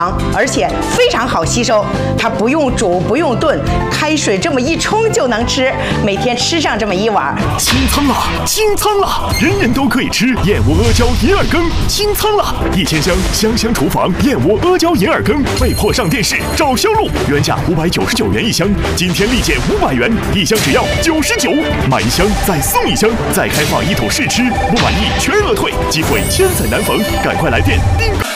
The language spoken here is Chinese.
而且非常好吸收，它不用煮不用炖，开水这么一冲就能吃，每天吃上这么一碗。 清仓了，清仓了，人人都可以吃燕窝阿胶银耳羹，清仓了，1000箱香香厨房燕窝阿胶银耳羹被迫上电视找销路，原价599元一箱，今天立减500元，一箱只要99，买一箱再送一箱，再开放一桶试吃，不满意全额退，机会千载难逢，赶快来电订购。